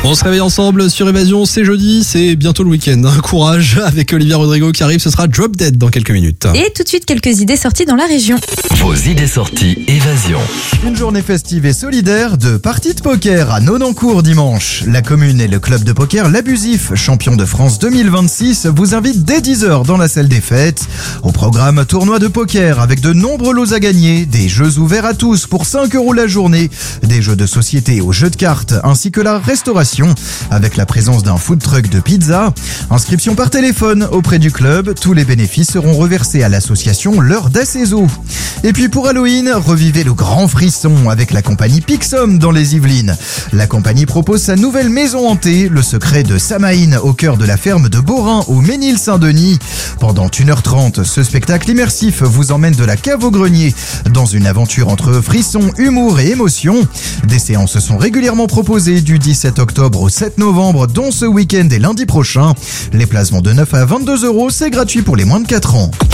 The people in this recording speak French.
On se réveille ensemble sur Évasion, c'est jeudi, c'est bientôt le week-end. Courage avec Olivia Rodrigo qui arrive, ce sera Drop Dead dans quelques minutes. Et tout de suite, quelques idées sorties dans la région. Vos idées sorties Évasion. Une journée festive et solidaire de parties de poker à Nonancourt dimanche. La commune et le club de poker L'Abusif, champion de France 2026, vous invitent dès 10h dans la salle des fêtes. Au programme, tournoi de poker avec de nombreux lots à gagner, des jeux ouverts à tous pour 5 € la journée, des jeux de société aux jeux de cartes, ainsi que la restauration avec la présence d'un food truck de pizza. Inscription par téléphone auprès du club. Tous les bénéfices seront reversés à l'association L'Heure d'Assézo. Et puis pour Halloween, revivez le grand frisson avec la compagnie Pixum dans les Yvelines. La compagnie propose sa nouvelle maison hantée, le secret de Samaïne, au cœur de la ferme de Borin au Ménil-Saint-Denis. Pendant 1h30, ce spectacle immersif vous emmène de la cave au grenier dans une aventure entre frisson, humour et émotion. Des séances sont régulièrement proposées du 17 octobre au 7 novembre, dont ce week-end et lundi prochain. Les places vont de 9 à 22 €, c'est gratuit pour les moins de 4 ans.